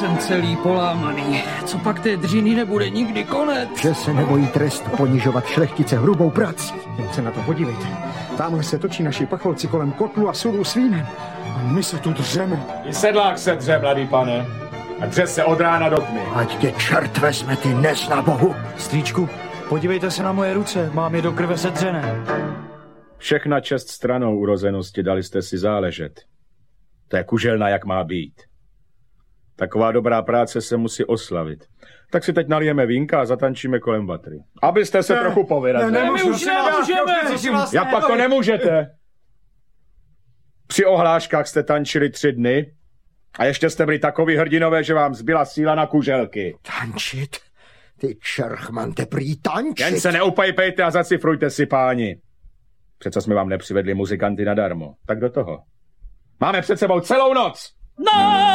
jsem celý polámaný. Co pak té dřiny nebude nikdy konec? Že se nebojí trestu ponižovat šlechtice hrubou prací. Jen se na to podívejte. Tamhle se točí naši pacholci kolem kotlu a sudou s vínem. A my se tu dřeme. I sedlák se dře, mladý pane. A dře se od rána do tmy. Ať tě čert vezme, ty neznabohu. Strýčku, podívejte se na moje ruce, mám je do krve sedřené. Všechna čest stranou urozenosti, dali jste si záležet. To je kuželna, jak má být. Taková dobrá práce se musí oslavit. Tak si teď nalijeme vínka a zatančíme kolem vatry. Abyste se trochu povyrazili. Ne, my už nemůžeme. Jak pak to nemůžete? Při ohláškách jste tančili 3 dny a ještě jste byli takový hrdinové, že vám zbyla síla na kuželky. Tančit? Ty čerchmante, prý tančit. Jen se neupajpejte a zacifrujte si, páni. Přece jsme vám nepřivedli muzikanty nadarmo. Tak do toho. Máme před sebou celou noc. No!